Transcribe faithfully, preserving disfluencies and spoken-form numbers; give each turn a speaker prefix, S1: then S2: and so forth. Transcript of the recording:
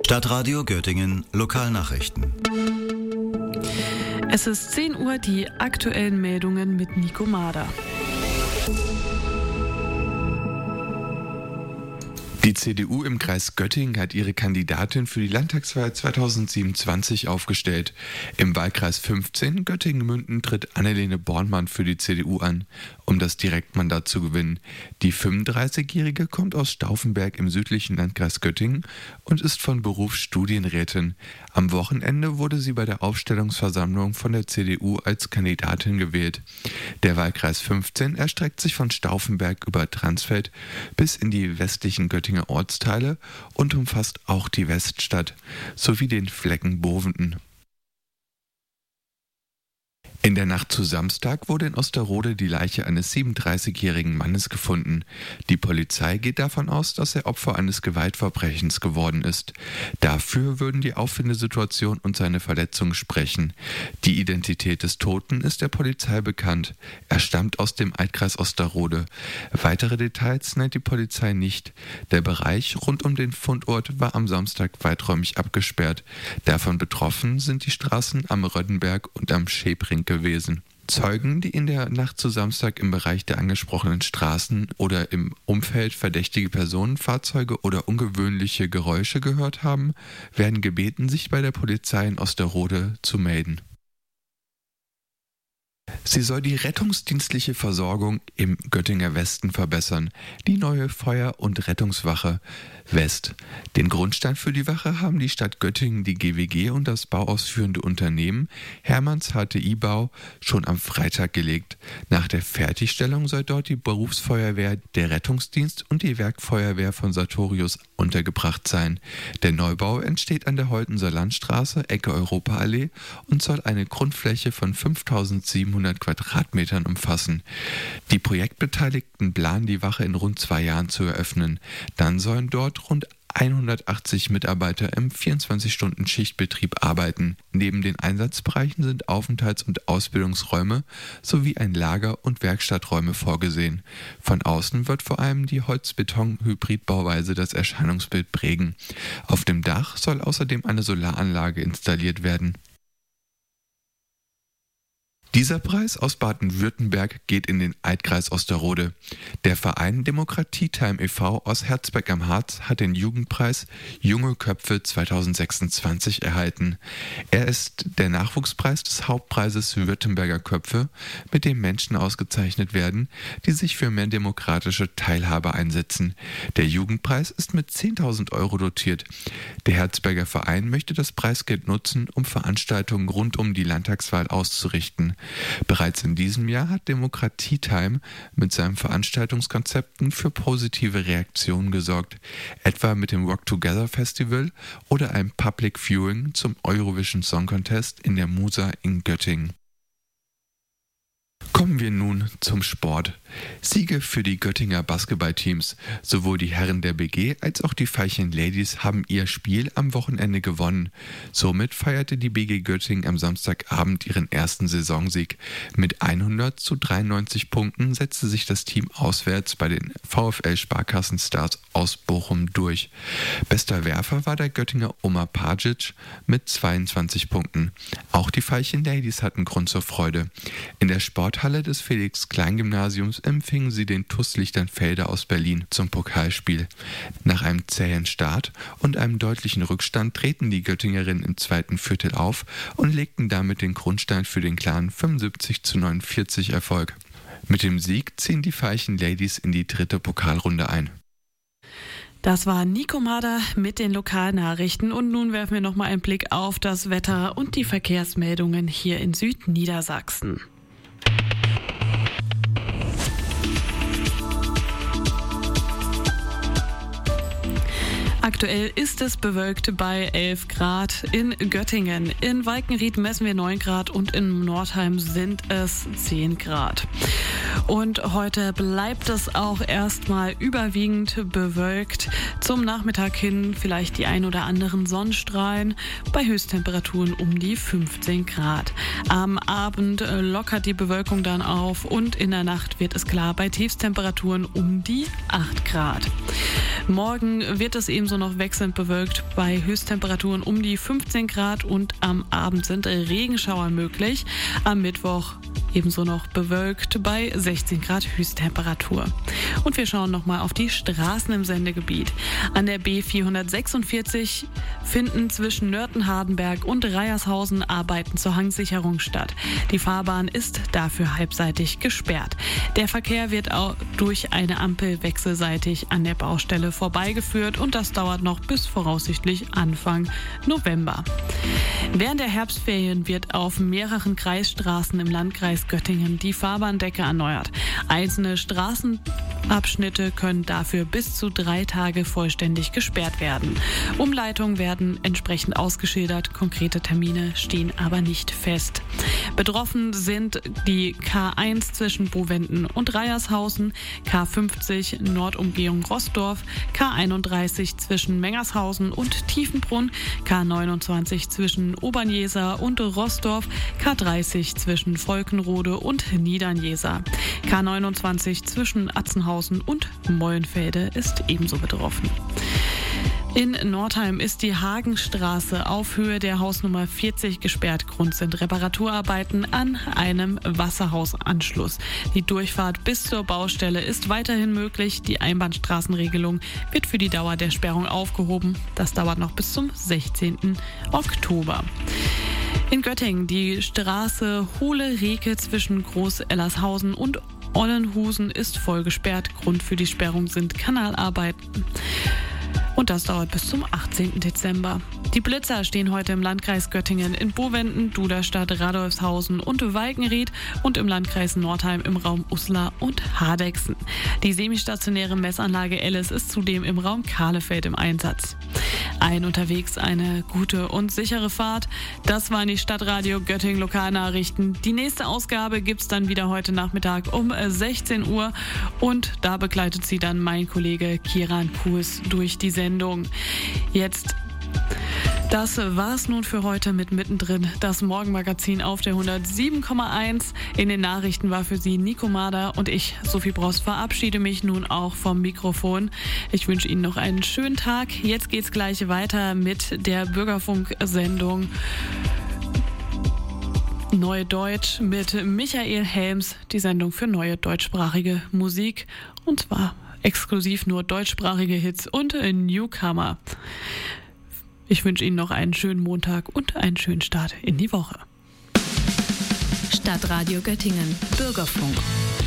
S1: Stadtradio Göttingen Lokalnachrichten.
S2: Es ist zehn Uhr, die aktuellen Meldungen mit Nico Mader.
S3: Die C D U im Kreis Göttingen hat ihre Kandidatin für die Landtagswahl zweitausendsiebenundzwanzig aufgestellt. Im Wahlkreis fünfzehn Göttingen-Münden tritt Annelene Bornmann für die C D U an, um das Direktmandat zu gewinnen. Die fünfunddreißigjährige kommt aus Stauffenberg im südlichen Landkreis Göttingen und ist von Beruf Studienrätin. Am Wochenende wurde sie bei der Aufstellungsversammlung von der C D U als Kandidatin gewählt. Der Wahlkreis fünfzehn erstreckt sich von Stauffenberg über Dransfeld bis in die westlichen Göttinger Ortsteile und umfasst auch die Weststadt sowie den Flecken Bovenden. In der Nacht zu Samstag wurde in Osterode die Leiche eines siebenunddreißigjährigen Mannes gefunden. Die Polizei geht davon aus, dass er Opfer eines Gewaltverbrechens geworden ist. Dafür würden die Auffindesituation und seine Verletzungen sprechen. Die Identität des Toten ist der Polizei bekannt. Er stammt aus dem Altkreis Osterode. Weitere Details nennt die Polizei nicht. Der Bereich rund um den Fundort war am Samstag weiträumig abgesperrt. Davon betroffen sind die Straßen am Röddenberg und am Schäbring gewesen. Zeugen, die in der Nacht zu Samstag im Bereich der angesprochenen Straßen oder im Umfeld verdächtige Personen, Fahrzeuge oder ungewöhnliche Geräusche gehört haben, werden gebeten, sich bei der Polizei in Osterode zu melden. Sie soll die rettungsdienstliche Versorgung im Göttinger Westen verbessern. Die neue Feuer- und Rettungswache West. Den Grundstein für die Wache haben die Stadt Göttingen, die G W G und das bauausführende Unternehmen Hermanns H T I-Bau schon am Freitag gelegt. Nach der Fertigstellung soll dort die Berufsfeuerwehr, der Rettungsdienst und die Werkfeuerwehr von Sartorius untergebracht sein. Der Neubau entsteht an der Holtenser Landstraße, Ecke Europaallee und soll eine Grundfläche von fünftausendsiebenhundert Quadratmetern umfassen. Die Projektbeteiligten planen, die Wache in rund zwei Jahren zu eröffnen. Dann sollen dort rund hundertachtzig Mitarbeiter im vierundzwanzig-Stunden-Schichtbetrieb arbeiten. Neben den Einsatzbereichen sind Aufenthalts- und Ausbildungsräume sowie ein Lager- und Werkstatträume vorgesehen. Von außen wird vor allem die Holz-Beton-Hybridbauweise das Erscheinungsbild prägen. Auf dem Dach soll außerdem eine Solaranlage installiert werden. Dieser Preis aus Baden-Württemberg geht in den Altkreis Osterode. Der Verein Demokratie-Time e V aus Herzberg am Harz hat den Jugendpreis Junge Köpfe zweitausendsechsundzwanzig erhalten. Er ist der Nachwuchspreis des Hauptpreises Württemberger Köpfe, mit dem Menschen ausgezeichnet werden, die sich für mehr demokratische Teilhabe einsetzen. Der Jugendpreis ist mit zehntausend Euro dotiert. Der Herzberger Verein möchte das Preisgeld nutzen, um Veranstaltungen rund um die Landtagswahl auszurichten. Bereits in diesem Jahr hat Demokratie-Time mit seinen Veranstaltungskonzepten für positive Reaktionen gesorgt, etwa mit dem Rock Together Festival oder einem Public Viewing zum Eurovision Song Contest in der Musa in Göttingen. Kommen wir nun zum Sport. Siege für die Göttinger Basketballteams. Sowohl die Herren der B G als auch die Veilchen Ladies haben ihr Spiel am Wochenende gewonnen. Somit feierte die B G Göttingen am Samstagabend ihren ersten Saisonsieg. Mit hundert zu dreiundneunzig Punkten setzte sich das Team auswärts bei den VfL Sparkassen Stars aus Bochum durch. Bester Werfer war der Göttinger Omar Pajic mit zweiundzwanzig Punkten. Auch die Veilchen Ladies hatten Grund zur Freude. In der Sporthalle des Felix-Klein-Gymnasiums empfingen sie den T U S Lichternfelde aus Berlin zum Pokalspiel. Nach einem zähen Start und einem deutlichen Rückstand treten die Göttingerinnen im zweiten Viertel auf und legten damit den Grundstein für den klaren fünfundsiebzig zu neunundvierzig Erfolg. Mit dem Sieg ziehen die Veilchen Ladies in die dritte Pokalrunde ein.
S2: Das war Nico Mader mit den Lokalnachrichten und nun werfen wir nochmal einen Blick auf das Wetter und die Verkehrsmeldungen hier in Südniedersachsen. Aktuell ist es bewölkt bei elf Grad in Göttingen. In Walkenried messen wir neun Grad und in Nordheim sind es zehn Grad. Und heute bleibt es auch erstmal überwiegend bewölkt. Zum Nachmittag hin vielleicht die ein oder anderen Sonnenstrahlen bei Höchsttemperaturen um die fünfzehn Grad. Am Abend lockert die Bewölkung dann auf und in der Nacht wird es klar bei Tiefstemperaturen um die acht Grad. Morgen wird es ebenso noch wechselnd bewölkt bei Höchsttemperaturen um die fünfzehn Grad und am Abend sind Regenschauer möglich. Am Mittwoch ebenso noch bewölkt bei sechzehn Grad Höchsttemperatur. Und wir schauen nochmal auf die Straßen im Sendegebiet. An der B vierhundertsechsundvierzig finden zwischen Nörten-Hardenberg und Reiershausen Arbeiten zur Hangsicherung statt. Die Fahrbahn ist dafür halbseitig gesperrt. Der Verkehr wird auch durch eine Ampel wechselseitig an der Baustelle vorbeigeführt und das dauert noch bis voraussichtlich Anfang November. Während der Herbstferien wird auf mehreren Kreisstraßen im Landkreis Göttingen die Fahrbahndecke erneuert. Einzelne Straßenabschnitte können dafür bis zu drei Tage vollständig gesperrt werden. Umleitungen werden entsprechend ausgeschildert, konkrete Termine stehen aber nicht fest. Betroffen sind die K eins zwischen Bovenden und Reiershausen, K fünfzig Nordumgehung Roßdorf, K einunddreißig zwischen Mengershausen und Tiefenbrunn, K neunundzwanzig zwischen Obernjeser und Roßdorf, K dreißig zwischen Volkenrode und Niedernjeser. K neunundzwanzig zwischen Atzenhausen und Mollenfelde ist ebenso betroffen. In Nordheim ist die Hagenstraße auf Höhe der Hausnummer vierzig gesperrt. Grund sind Reparaturarbeiten an einem Wasserhausanschluss. Die Durchfahrt bis zur Baustelle ist weiterhin möglich. Die Einbahnstraßenregelung wird für die Dauer der Sperrung aufgehoben. Das dauert noch bis zum sechzehnten Oktober. In Göttingen die Straße Hohle-Reke zwischen Groß-Ellershausen und Ollenhusen ist voll gesperrt. Grund für die Sperrung sind Kanalarbeiten. Und das dauert bis zum achtzehnten Dezember. Die Blitzer stehen heute im Landkreis Göttingen in Bovenden, Duderstadt, Radolfshausen und Walkenried und im Landkreis Nordheim im Raum Uslar und Hardegsen. Die semistationäre Messanlage Ellis ist zudem im Raum Kahlefeld im Einsatz. Allen unterwegs eine gute und sichere Fahrt. Das waren die Stadtradio Göttingen Lokalnachrichten. Die nächste Ausgabe gibt's dann wieder heute Nachmittag um sechzehn Uhr und da begleitet sie dann mein Kollege Kieran Kuhs durch die Sendung. Jetzt Das war's nun für heute mit Mittendrin, das Morgenmagazin auf der hundertsieben Komma eins. In den Nachrichten war für Sie Nico Mader und ich, Sophie Brost, verabschiede mich nun auch vom Mikrofon. Ich wünsche Ihnen noch einen schönen Tag. Jetzt geht's gleich weiter mit der Bürgerfunk-Sendung Neue Deutsch mit Michael Helms, die Sendung für neue deutschsprachige Musik und zwar exklusiv nur deutschsprachige Hits und Newcomer. Ich wünsche Ihnen noch einen schönen Montag und einen schönen Start in die Woche.
S4: Stadtradio Göttingen, Bürgerfunk.